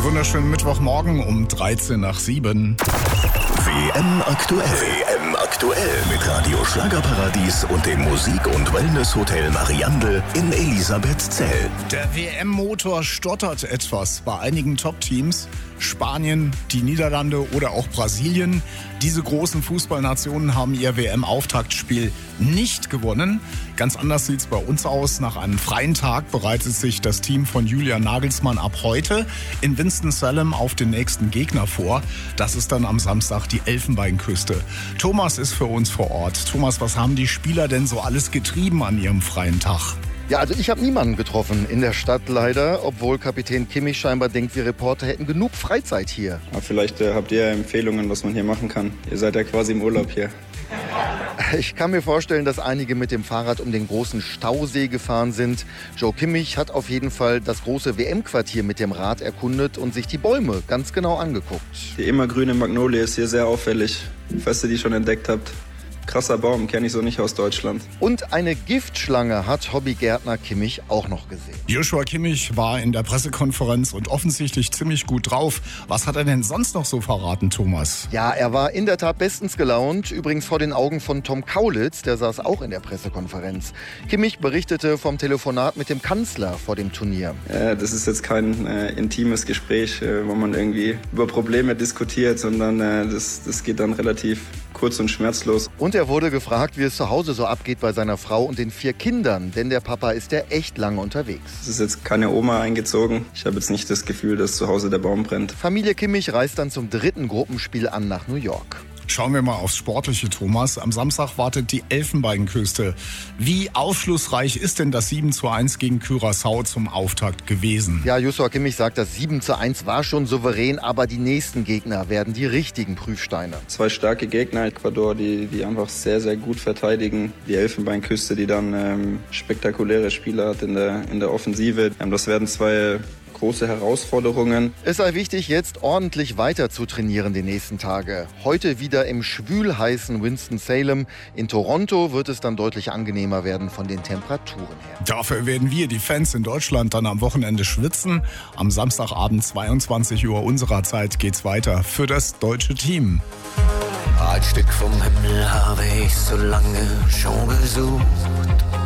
Wunderschönen Mittwochmorgen um 13 nach 7. WM aktuell. WM aktuell mit Radio Schlagerparadies und dem Musik- und Wellness-Hotel Mariandel in Elisabethzell. Der WM-Motor stottert etwas bei einigen Top-Teams. Spanien, die Niederlande oder auch Brasilien. Diese großen Fußballnationen haben ihr WM-Auftaktspiel nicht gewonnen. Ganz anders sieht es bei uns aus. Nach einem freien Tag bereitet sich das Team von Julian Nagelsmann ab heute in Winston-Salem auf den nächsten Gegner vor. Das ist dann am Samstag die Elfenbeinküste. Thomas ist für uns vor Ort. Thomas, was haben die Spieler denn so alles getrieben an ihrem freien Tag? Ja, also ich habe niemanden getroffen in der Stadt leider, obwohl Kapitän Kimmich scheinbar denkt, wir Reporter hätten genug Freizeit hier. Ja, vielleicht habt ihr ja Empfehlungen, was man hier machen kann. Ihr seid ja quasi im Urlaub hier. Ich kann mir vorstellen, dass einige mit dem Fahrrad um den großen Stausee gefahren sind. Joe Kimmich hat auf jeden Fall das große WM-Quartier mit dem Rad erkundet und sich die Bäume ganz genau angeguckt. Die immergrüne Magnolie ist hier sehr auffällig, falls ihr die schon entdeckt habt. Krasser Baum, kenne ich so nicht aus Deutschland. Und eine Giftschlange hat Hobbygärtner Kimmich auch noch gesehen. Joshua Kimmich war in der Pressekonferenz und offensichtlich ziemlich gut drauf. Was hat er denn sonst noch so verraten, Thomas? Ja, er war in der Tat bestens gelaunt. Übrigens vor den Augen von Tom Kaulitz, der saß auch in der Pressekonferenz. Kimmich berichtete vom Telefonat mit dem Kanzler vor dem Turnier. Das ist jetzt kein intimes Gespräch, wo man irgendwie über Probleme diskutiert, sondern das geht dann relativ kurz und schmerzlos. Und er wurde gefragt, wie es zu Hause so abgeht bei seiner Frau und den 4 Kindern, denn der Papa ist ja echt lange unterwegs. Es ist jetzt keine Oma eingezogen. Ich habe jetzt nicht das Gefühl, dass zu Hause der Baum brennt. Familie Kimmich reist dann zum 3. Gruppenspiel an nach New York. Schauen wir mal aufs Sportliche, Thomas. Am Samstag wartet die Elfenbeinküste. Wie aufschlussreich ist denn das 7:1 gegen Curaçao zum Auftakt gewesen? Ja, Joshua Kimmich sagt, das 7:1 war schon souverän, aber die nächsten Gegner werden die richtigen Prüfsteine. 2 starke Gegner, Ecuador, die einfach sehr, sehr gut verteidigen. Die Elfenbeinküste, die dann spektakuläre Spieler hat in der Offensive. Das werden 2 große Herausforderungen. Es sei wichtig, jetzt ordentlich weiter zu trainieren die nächsten Tage. Heute wieder im schwülheißen Winston-Salem. In Toronto wird es dann deutlich angenehmer werden von den Temperaturen her. Dafür werden wir, die Fans in Deutschland, dann am Wochenende schwitzen. Am Samstagabend 22 Uhr unserer Zeit geht's weiter für das deutsche Team. Ein Stück vom Himmel habe ich so lange schon gesucht.